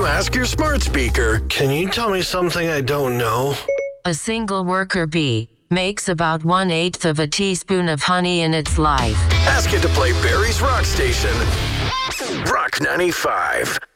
Ask your smart speaker. Can you tell me something I don't know? A single worker bee makes about 1/8 of a teaspoon of honey in its life. Ask it to play Barry's Rock Station. Rock 95.